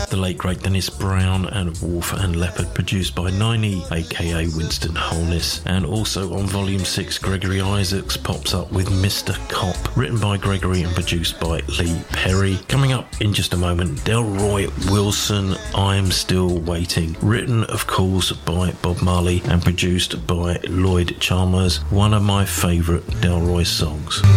the late great Dennis Brown, and Wolf and Leopard, produced by Niney, aka Winston Holness. And also on Volume 6, Gregory Isaacs pops up with Mr. Cop, written by Gregory and produced by Lee Perry. Coming up in just a moment, Delroy Wilson, I'm Still Waiting, written of course by Bob Marley and produced by Lloyd Chalmers, one of my favourite Delroy songs.